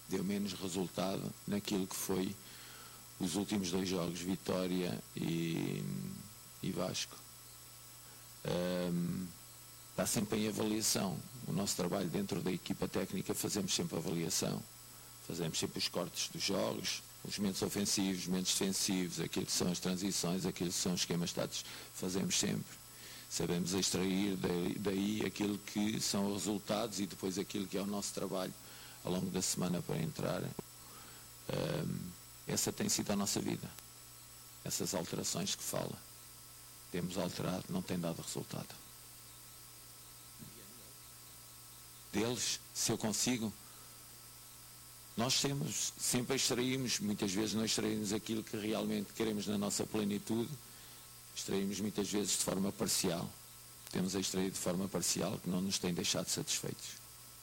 deu menos resultado naquilo que foi os últimos 2 jogos, Vitória e Vasco. Está sempre em avaliação. O nosso trabalho dentro da equipa técnica, fazemos sempre avaliação. Fazemos sempre os cortes dos jogos, os momentos ofensivos, os momentos defensivos, aquilo que são as transições, aquilo que são os esquemas táticos, fazemos sempre. Sabemos extrair daí aquilo que são os resultados e depois aquilo que é o nosso trabalho ao longo da semana para entrar. Essa tem sido a nossa vida. Essas alterações que fala. Temos alterado, não tem dado resultado. Deles, se eu consigo, nós sempre extraímos, muitas vezes não extraímos aquilo que realmente queremos na nossa plenitude, extraímos muitas vezes de forma parcial. Temos a extrair de forma parcial que não nos tem deixado satisfeitos.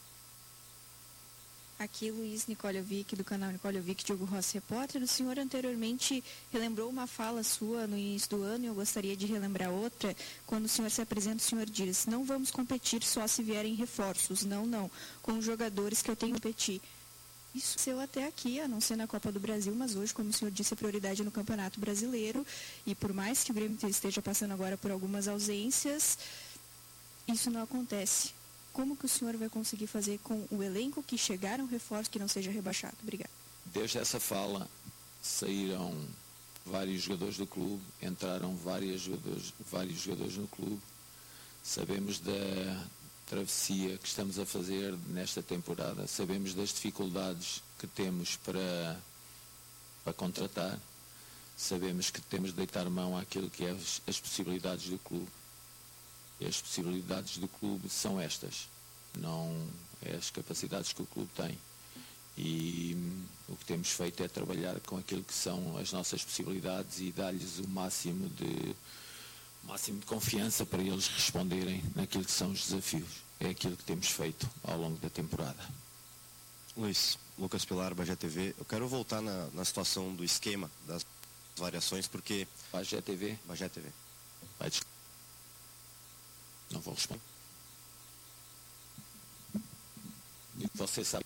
Aqui Luiz Nicoliovic, do canal Nicoliovic, Diogo Rossi Repórter. O senhor anteriormente relembrou uma fala sua no início do ano e eu gostaria de relembrar outra. Quando o senhor se apresenta, o senhor diz: não vamos competir só se vierem reforços. Não. Com os jogadores que eu tenho que competir. Isso aconteceu até aqui, a não ser na Copa do Brasil, mas hoje, como o senhor disse, a prioridade é no Campeonato Brasileiro. E por mais que o Grêmio esteja passando agora por algumas ausências, isso não acontece. Como que o senhor vai conseguir fazer com o elenco que chegaram reforço que não seja rebaixado? Obrigado. Desde essa fala saíram vários jogadores do clube, entraram vários jogadores no clube. Sabemos da travessia que estamos a fazer nesta temporada, sabemos das dificuldades que temos para contratar, sabemos que temos de deitar mão àquilo que é as possibilidades do clube. E as possibilidades do clube são estas, não é as capacidades que o clube tem. E o que temos feito é trabalhar com aquilo que são as nossas possibilidades e dar-lhes o máximo de confiança para eles responderem naquilo que são os desafios. É aquilo que temos feito ao longo da temporada. Luiz, Lucas Pilar, Bagé TV. Eu quero voltar na situação do esquema, das variações, porque... Bagé TV? Bagé TV. Não vou responder. E você sabe.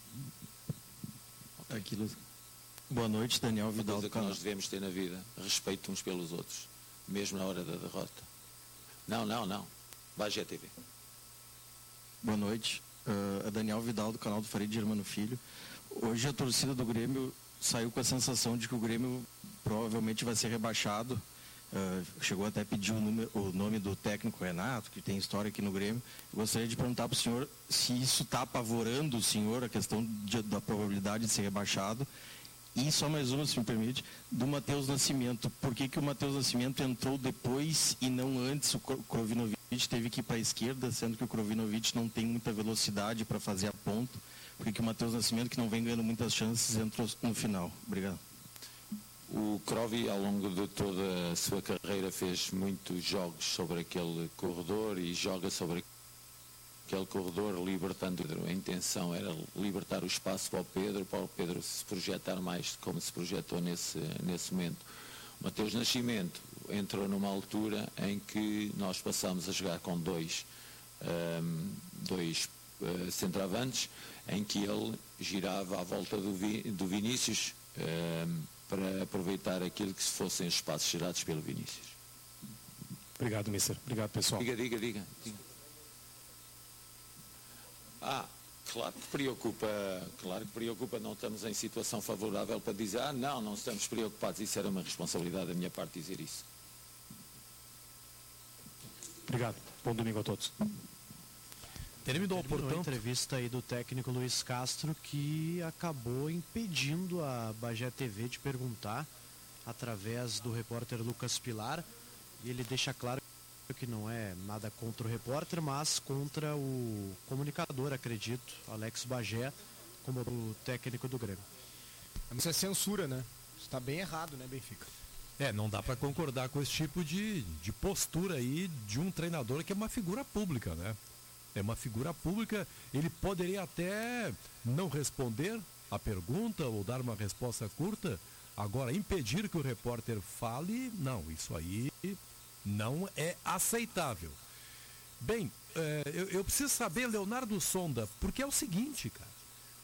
Aquilo. Boa noite, Daniel Vidal. Coisa que nós devemos ter na vida, respeito uns pelos outros, mesmo na hora da derrota. Não. Bagé TV. Boa noite. É Daniel Vidal, do canal do Farid Germano Filho. Hoje a torcida do Grêmio saiu com a sensação de que o Grêmio provavelmente vai ser rebaixado. Chegou até a pedir o nome do técnico Renato, que tem história aqui no Grêmio. Eu gostaria de perguntar para o senhor se isso está apavorando o senhor, a questão da probabilidade de ser rebaixado. E só mais uma, se me permite, do Matheus Nascimento. Por que o Matheus Nascimento entrou depois e não antes? O Krovinovic teve que ir para a esquerda, sendo que o Krovinovic não tem muita velocidade para fazer a ponta. Por que o Matheus Nascimento, que não vem ganhando muitas chances, entrou no final? Obrigado. O Krovi, ao longo de toda a sua carreira, fez muitos jogos sobre aquele corredor e joga sobre aquele corredor, libertando. A intenção era libertar o espaço para o Pedro se projetar mais como se projetou nesse momento. O Matheus Nascimento entrou numa altura em que nós passámos a jogar com dois centroavantes, em que ele girava à volta do Vinícius, para aproveitar aquilo que fossem os espaços gerados pelo Vinícius. Obrigado, mister. Obrigado, pessoal. Diga. Claro que preocupa, não estamos em situação favorável para dizer, não estamos preocupados, isso era uma responsabilidade da minha parte dizer isso. Obrigado, bom domingo a todos. Terminou, portanto, a entrevista aí do técnico Luiz Castro, que acabou impedindo a Bagé TV de perguntar através do repórter Lucas Pilar, e ele deixa claro que não é nada contra o repórter, mas contra o comunicador, acredito, Alex Bagé, como o técnico do Grêmio. Isso é censura, né? Está bem errado, né, Benfica? Não dá para concordar com esse tipo de postura aí de um treinador que é uma figura pública, né? É uma figura pública, ele poderia até não responder a pergunta ou dar uma resposta curta. Agora, impedir que o repórter fale, não, isso aí não é aceitável. Bem, eu preciso saber, Leonardo Sonda, porque é o seguinte, cara,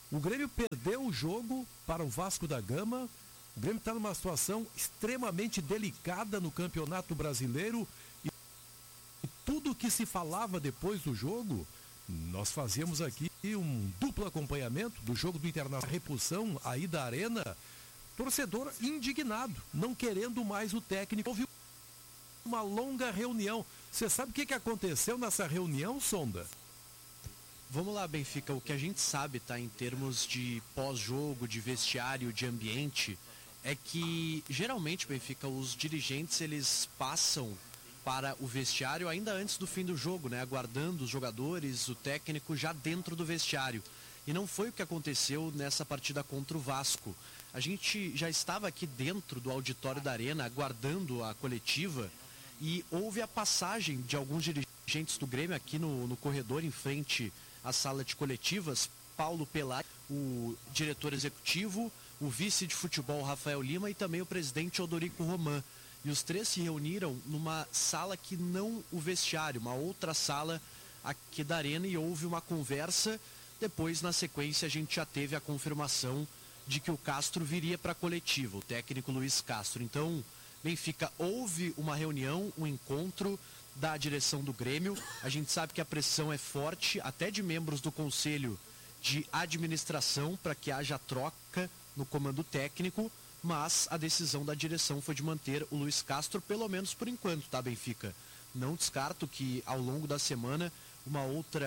O Grêmio perdeu o jogo para o Vasco da Gama. O Grêmio está numa situação extremamente delicada no Campeonato Brasileiro. E tudo que se falava depois do jogo, nós fazíamos aqui um duplo acompanhamento do jogo do Internacional, repulsão aí da Arena. Torcedor indignado, não querendo mais o técnico. Houve uma longa reunião. Você sabe o que aconteceu nessa reunião, Sonda? Vamos lá, Benfica. O que a gente sabe, tá, em termos de pós-jogo, de vestiário, de ambiente, é que geralmente, Benfica, os dirigentes eles passam para o vestiário ainda antes do fim do jogo, né? Aguardando os jogadores, o técnico já dentro do vestiário. E não foi o que aconteceu nessa partida contra o Vasco. A gente já estava aqui dentro do auditório da Arena, aguardando a coletiva, e houve a passagem de alguns dirigentes do Grêmio aqui no corredor em frente à sala de coletivas. Paulo Pelai, o diretor executivo, o vice de futebol Rafael Lima e também o presidente Odorico Roman. E os três se reuniram numa sala que não o vestiário, uma outra sala aqui da Arena, e houve uma conversa. Depois, na sequência, a gente já teve a confirmação de que o Castro viria para a coletiva, o técnico Luiz Castro. Então, Benfica, houve uma reunião, um encontro da direção do Grêmio. A gente sabe que a pressão é forte, até de membros do Conselho de Administração, para que haja troca no comando técnico, mas a decisão da direção foi de manter o Luiz Castro, pelo menos por enquanto, tá, Benfica? Não descarto que ao longo da semana uma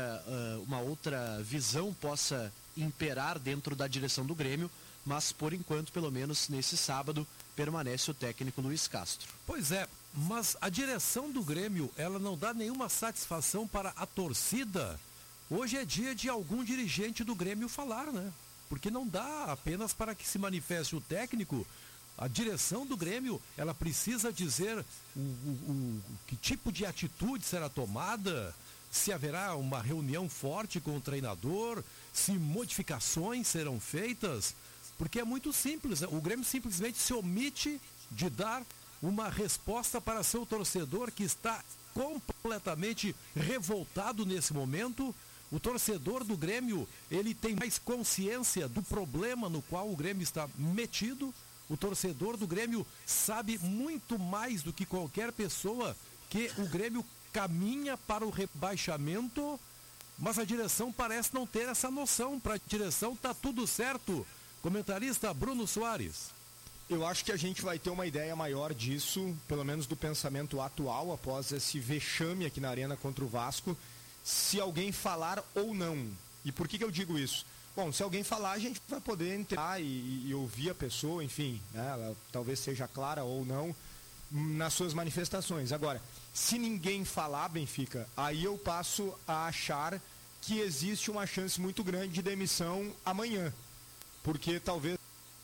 outra visão possa imperar dentro da direção do Grêmio, mas por enquanto, pelo menos nesse sábado, permanece o técnico Luiz Castro. Pois é, mas a direção do Grêmio, ela não dá nenhuma satisfação para a torcida. Hoje é dia de algum dirigente do Grêmio falar, né? Porque não dá apenas para que se manifeste o técnico. A direção do Grêmio, ela precisa dizer que tipo de atitude será tomada, se haverá uma reunião forte com o treinador, se modificações serão feitas, porque é muito simples. O Grêmio simplesmente se omite de dar uma resposta para seu torcedor que está completamente revoltado nesse momento. O torcedor do Grêmio, ele tem mais consciência do problema no qual o Grêmio está metido. O torcedor do Grêmio sabe muito mais do que qualquer pessoa que o Grêmio caminha para o rebaixamento, mas a direção parece não ter essa noção. Para a direção tá tudo certo. Comentarista Bruno Soares. Eu acho que a gente vai ter uma ideia maior disso, pelo menos do pensamento atual, após esse vexame aqui na Arena contra o Vasco, se alguém falar ou não. E por que eu digo isso? Bom, se alguém falar, a gente vai poder entrar e ouvir a pessoa, enfim, né? Ela talvez seja clara ou não nas suas manifestações. Agora, se ninguém falar, Benfica, aí eu passo a achar que existe uma chance muito grande de demissão amanhã. Porque talvez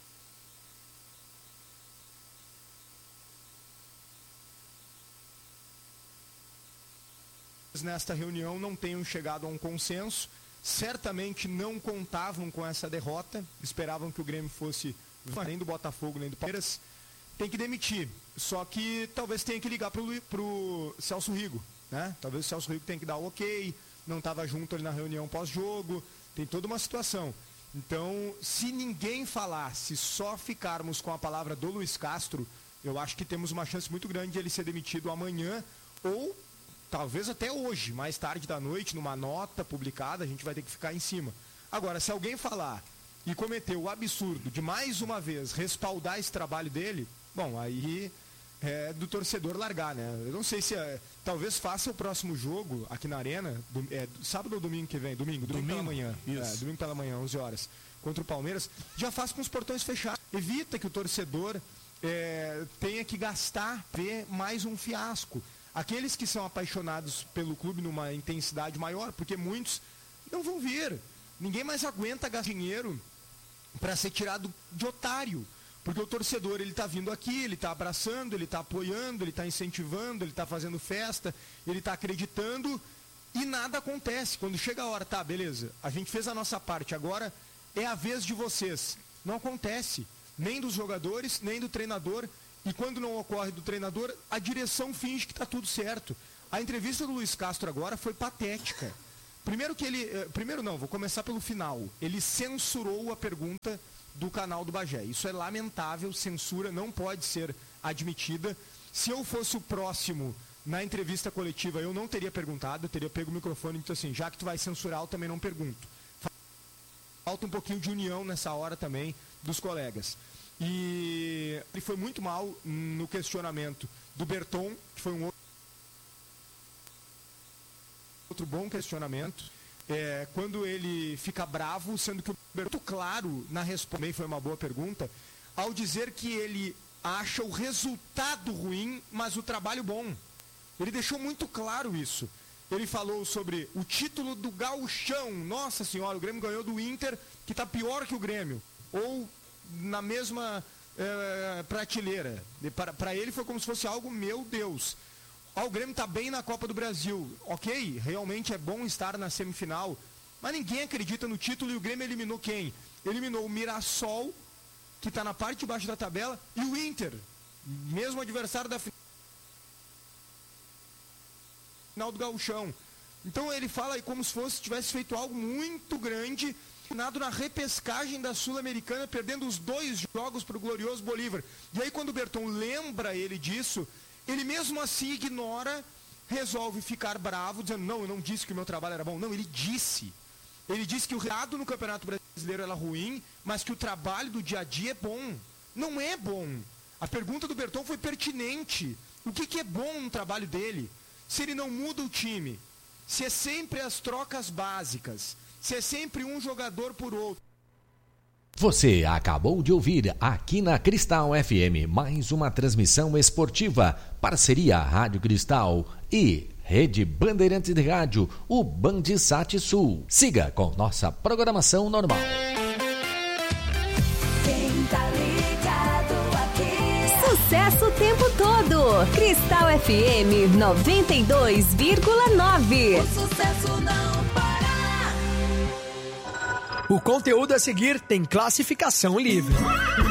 nesta reunião não tenham chegado a um consenso, certamente não contavam com essa derrota, esperavam que o Grêmio fosse nem do Botafogo, nem do Palmeiras, tem que demitir. Só que talvez tenha que ligar pro Celso Rigo, né? Talvez o Celso Rigo tenha que dar o ok, não estava junto ali na reunião pós-jogo, tem toda uma situação. Então, se ninguém falar, se só ficarmos com a palavra do Luiz Castro, eu acho que temos uma chance muito grande de ele ser demitido amanhã ou talvez até hoje, mais tarde da noite, numa nota publicada, a gente vai ter que ficar em cima. Agora, se alguém falar e cometer o absurdo de mais uma vez respaldar esse trabalho dele, bom, aí é do torcedor largar, né? Eu não sei se talvez faça o próximo jogo aqui na Arena, sábado ou domingo que vem? Domingo pela manhã. Isso. Domingo pela manhã, 11 horas, contra o Palmeiras, já faz com os portões fechados. Evita que o torcedor tenha que gastar, ver mais um fiasco. Aqueles que são apaixonados pelo clube numa intensidade maior, porque muitos não vão vir. Ninguém mais aguenta gastar dinheiro para ser tirado de otário. Porque o torcedor, ele está vindo aqui, ele está abraçando, ele está apoiando, ele está incentivando, ele está fazendo festa, ele está acreditando e nada acontece. Quando chega a hora, tá, beleza, a gente fez a nossa parte, agora é a vez de vocês. Não acontece, nem dos jogadores, nem do treinador. E quando não ocorre do treinador, a direção finge que está tudo certo. A entrevista do Luiz Castro agora foi patética. Vou começar pelo final. Ele censurou a pergunta do canal do Bagé. Isso é lamentável, censura não pode ser admitida. Se eu fosse o próximo na entrevista coletiva, eu não teria perguntado, eu teria pego o microfone e dito assim, já que tu vai censurar, eu também não pergunto. Falta um pouquinho de união nessa hora também dos colegas. E ele foi muito mal no questionamento do Berton, que foi um outro bom questionamento. Quando ele fica bravo, sendo que o Berton, claro, na resposta também foi uma boa pergunta, ao dizer que ele acha o resultado ruim, mas o trabalho bom. Ele deixou muito claro isso. Ele falou sobre o título do Gauchão. Nossa senhora, o Grêmio ganhou do Inter, que está pior que o Grêmio. Ou na mesma prateleira. Para ele foi como se fosse algo, meu Deus. O Grêmio está bem na Copa do Brasil. Ok, realmente é bom estar na semifinal. Mas ninguém acredita no título e o Grêmio eliminou quem? Eliminou o Mirassol, que está na parte de baixo da tabela, e o Inter, mesmo adversário da final do Gauchão. Então ele fala aí como se tivesse feito algo muito grande, nado na repescagem da Sul-Americana, perdendo os 2 jogos para o glorioso Bolívar. E aí quando o Berton lembra ele disso, ele mesmo assim ignora, resolve ficar bravo, dizendo, não, eu não disse que o meu trabalho era bom. Não, ele disse. Ele disse que o resultado no Campeonato Brasileiro era ruim, mas que o trabalho do dia a dia é bom. Não é bom. A pergunta do Berton foi pertinente. O que é bom no trabalho dele? Se ele não muda o time, se é sempre as trocas básicas, se é sempre um jogador por outro. Você acabou de ouvir aqui na Cristal FM mais uma transmissão esportiva, parceria Rádio Cristal e Rede Bandeirantes de Rádio, o Bandsat Sul. Siga com nossa programação normal. Quem tá ligado aqui? Sucesso o tempo todo. Cristal FM 92,9. O sucesso não para. O conteúdo a seguir tem classificação livre.